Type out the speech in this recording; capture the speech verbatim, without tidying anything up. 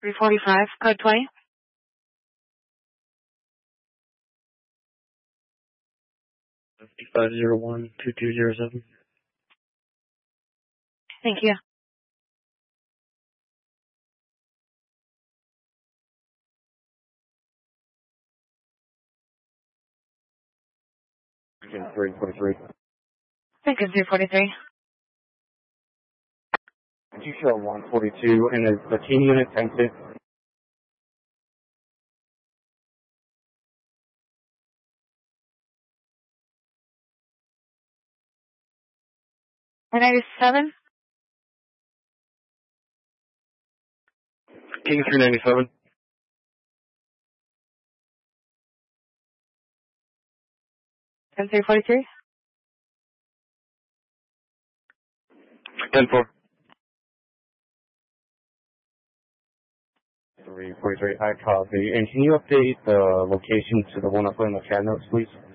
three forty-five, code twenty. five zero one, two two zero seven. Thank you. three forty-three. Lincoln three forty-three. You show one forty-two and the, the team unit ten two. one ninety-seven. King three ninety-seven. ten three forty-three. ten four. three forty-three, I copy. And can you update the location to the one up in the chat notes, please?